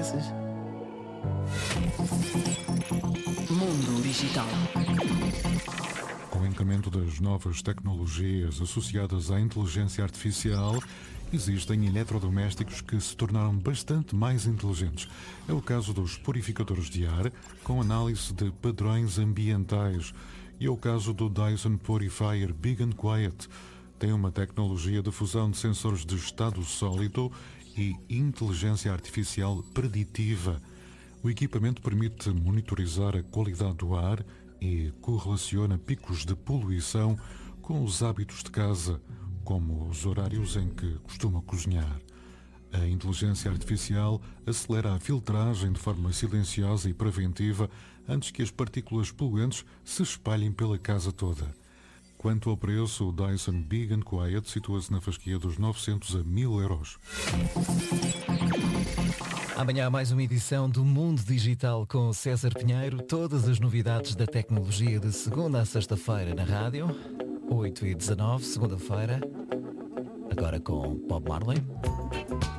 conheces? Mundo Digital. Com o incremento das novas tecnologias associadas à inteligência artificial, existem eletrodomésticos que se tornaram bastante mais inteligentes. É o caso dos purificadores de ar, com análise de padrões ambientais. E é o caso do Dyson Purifier Big and Quiet. Tem uma tecnologia de fusão de sensores de estado sólido e inteligência artificial preditiva. O equipamento permite monitorizar a qualidade do ar e correlaciona picos de poluição com os hábitos de casa, como os horários em que costuma cozinhar. A inteligência artificial acelera a filtragem de forma silenciosa e preventiva antes que as partículas poluentes se espalhem pela casa toda. Quanto ao preço, o Dyson Big and Quiet situa-se na fasquia dos 900 a 1.000 euros. Amanhã há mais uma edição do Mundo Digital com César Pinheiro. Todas as novidades da tecnologia de segunda a sexta-feira na rádio. 8h19, segunda-feira. Agora com Bob Marley.